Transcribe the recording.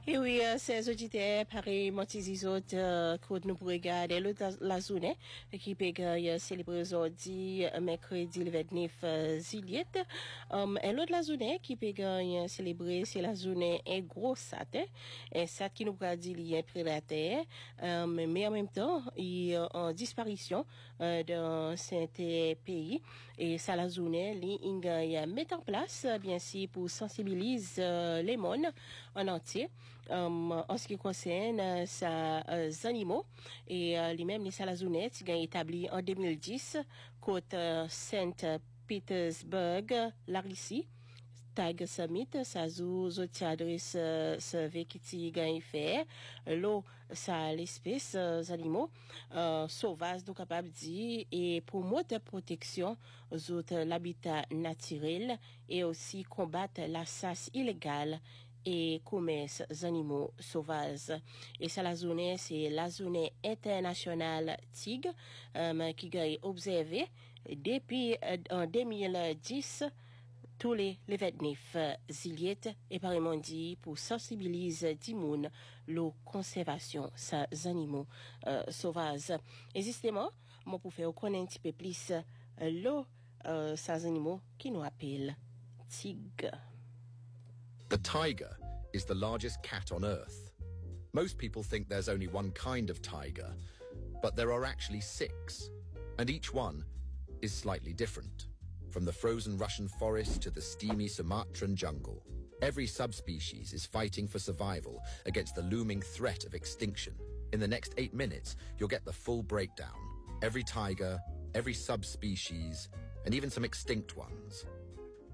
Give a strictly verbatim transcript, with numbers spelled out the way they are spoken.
Et oui, euh, ces auditeurs, pareil, Montis autres, euh, que nous pourrons regarder l'autre la journée, qui peut euh, célébrer aujourd'hui, euh, mercredi le vingt-neuf euh, juillet. Um, et l'autre la journée, qui peut euh, célébrer, c'est la journée un gros satin, un sat qui nous pourra dire il y a un prédateur, um, mais en même temps, il y a en disparition euh, dans ce pays. Et ça la journée, il y a mettre en place, bien sûr, pour sensibiliser euh, les monde en entier. Um, en ce qui concerne euh, sa euh, animaux et euh, lui-même les salazounettes qui ont établi en deux mille dix côte euh, Saint Petersburg la Russie Tag Summit ça zou zoti adresse euh, serve qui ti gagne fait l'eau ça l'espèce euh, animaux euh, sauvages donc capable dire et pour de protection aux autres l'habitat naturel et aussi combattre la chasse illégale et commerce animaux sauvages. Et ça la zone, c'est la zone internationale Tigre, euh, qui a observé depuis euh, en deux mille dix tous les, les vingt-neuf juillet et par dit pour sensibiliser du monde la conservation des animaux euh, sauvages. Et justement, moi pour faire connaître un petit peu plus euh, l'eau euh, ces animaux qui nous appellent tigre. The tiger is the largest cat on Earth. Most people think there's only one kind of tiger, but there are actually six, and each one is slightly different. From the frozen Russian forest to the steamy Sumatran jungle, every subspecies is fighting for survival against the looming threat of extinction. In the next eight minutes, you'll get the full breakdown. Every tiger, every subspecies, and even some extinct ones.